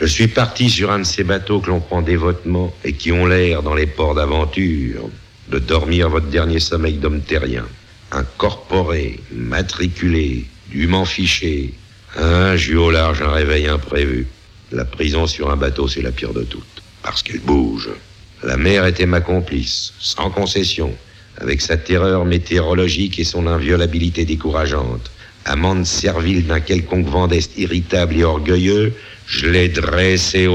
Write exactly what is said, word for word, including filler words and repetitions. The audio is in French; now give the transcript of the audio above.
Je suis parti sur un de ces bateaux que l'on prend dévotement et qui ont l'air, dans les ports d'aventure, de dormir votre dernier sommeil d'homme terrien. Incorporé, matriculé, dûment fiché. Hein, j'ai eu au large un réveil imprévu. La prison sur un bateau, c'est la pire de toutes. Parce qu'elle bouge. La mer était ma complice, sans concession, avec sa terreur météorologique et son inviolabilité décourageante. Amante servile d'un quelconque vent d'est irritable et orgueilleux, je l'ai dressé au